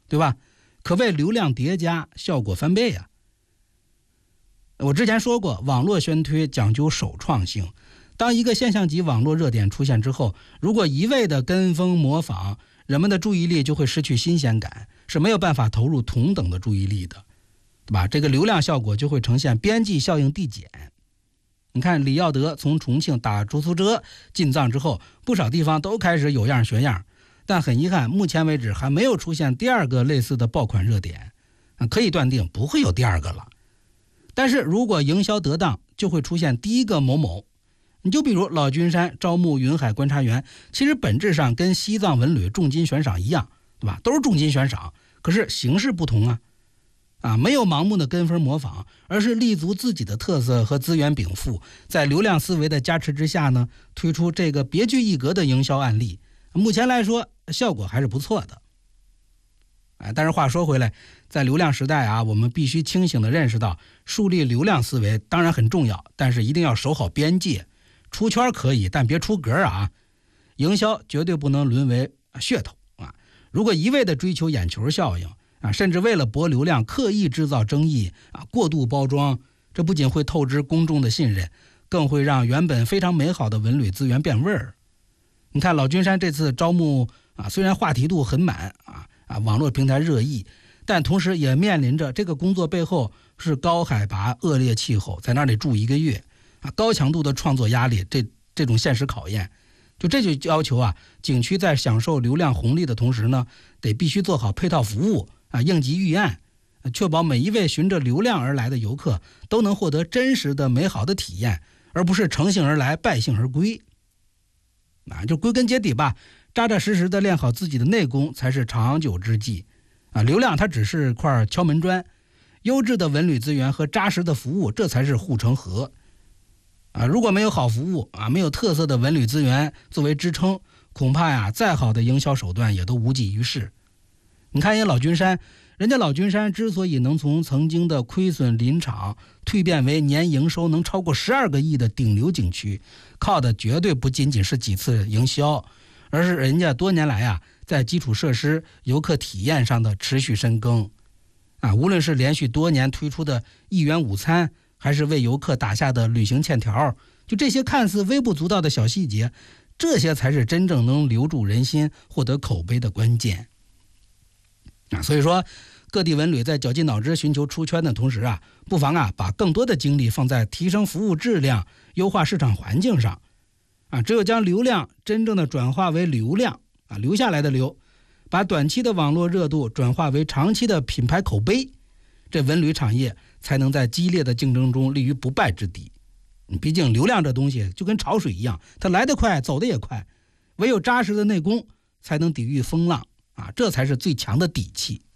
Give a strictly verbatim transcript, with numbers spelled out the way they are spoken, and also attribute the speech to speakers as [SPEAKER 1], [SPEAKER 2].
[SPEAKER 1] 对吧？可谓流量叠加，效果翻倍啊。我之前说过，网络宣推讲究首创性。当一个现象级网络热点出现之后，如果一味的跟风模仿，人们的注意力就会失去新鲜感，是没有办法投入同等的注意力的，对吧？这个流量效果就会呈现边际效应递减。你看李耀德从重庆打出租车进藏之后，不少地方都开始有样学样，但很遗憾，目前为止还没有出现第二个类似的爆款热点，可以断定不会有第二个了。但是如果营销得当，就会出现第一个某某。你就比如老君山招募云海观察员，其实本质上跟西藏文旅重金悬赏一样，对吧？都是重金悬赏，可是形式不同啊。啊，没有盲目的跟风模仿，而是立足自己的特色和资源禀赋，在流量思维的加持之下呢，推出这个别具一格的营销案例。目前来说，效果还是不错的。哎，但是话说回来，在流量时代啊，我们必须清醒地认识到，树立流量思维当然很重要，但是一定要守好边界。出圈可以，但别出格啊！营销绝对不能沦为噱头啊！如果一味的追求眼球效应啊，甚至为了博流量刻意制造争议啊，过度包装，这不仅会透支公众的信任，更会让原本非常美好的文旅资源变味儿。你看老君山这次招募啊，虽然话题度很满啊啊，网络平台热议，但同时也面临着这个工作背后是高海拔、恶劣气候，在那里住一个月。啊，高强度的创作压力，这这种现实考验，就这就要求啊，景区在享受流量红利的同时呢，得必须做好配套服务啊，应急预案，确保每一位循着流量而来的游客都能获得真实的美好的体验，而不是乘兴而来，败兴而归。啊，就归根结底吧，扎扎实实的练好自己的内功才是长久之计。啊，流量它只是块敲门砖，优质的文旅资源和扎实的服务，这才是护城河。啊，如果没有好服务啊，没有特色的文旅资源作为支撑，恐怕呀，再好的营销手段也都无济于事。你看人家老君山，人家老君山之所以能从曾经的亏损林场蜕变为年营收能超过十二个亿的顶流景区，靠的绝对不仅仅是几次营销，而是人家多年来啊，在基础设施、游客体验上的持续深耕。啊，无论是连续多年推出的一元午餐，还是为游客打下的旅行欠条，就这些看似微不足道的小细节，这些才是真正能留住人心、获得口碑的关键。啊，所以说，各地文旅在绞尽脑汁寻求出圈的同时啊，不妨啊把更多的精力放在提升服务质量、优化市场环境上。啊，只有将流量真正的转化为流量啊，留下来的流，把短期的网络热度转化为长期的品牌口碑，这文旅产业才能在激烈的竞争中立于不败之地。毕竟流量这东西就跟潮水一样，它来得快，走得也快，唯有扎实的内功才能抵御风浪啊，这才是最强的底气。